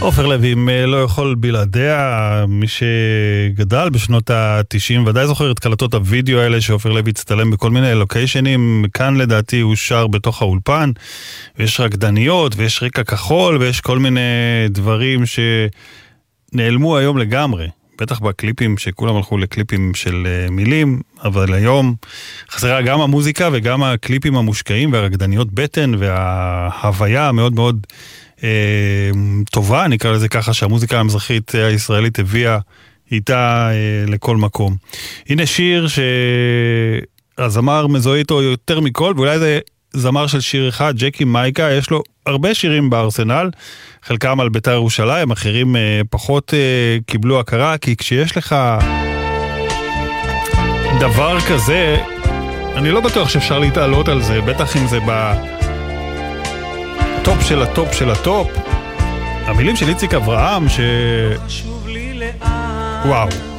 עופר לוי, לא יכול בלעדיה, מי שגדל בשנות ה-90, ודאי זוכר את קלטות הוידאו האלה שעופר לוי הצטלם בכל מיני לוקיישנים, כאן לדעתי הוא שר בתוך האולפן, ויש רקדניות, ויש רקע כחול, ויש כל מיני דברים שנעלמו היום לגמרי, בטח בקליפים שכולם הלכו לקליפים של מילים, אבל היום חסרה גם המוזיקה וגם הקליפים המושקעים והרקדניות בטן וההוויה המאוד מאוד טובה, נקרא לזה ככה, שהמוזיקה המזרחית הישראלית הביאה איתה לכל מקום. הנה שיר שהזמר מזוהה איתו יותר מכל, ואולי זה זמר של שיר אחד, ג'קי מייקה, יש לו הרבה שירים בארסנל, חלקם על בית"ר ירושלים, אחרים פחות קיבלו הכרה, כי כשיש לך דבר כזה, אני לא בטוח שאפשר להתעלות על זה, בטח אם זה טופ של הטופ של הטופ. המילים של איציק אברהם וואו.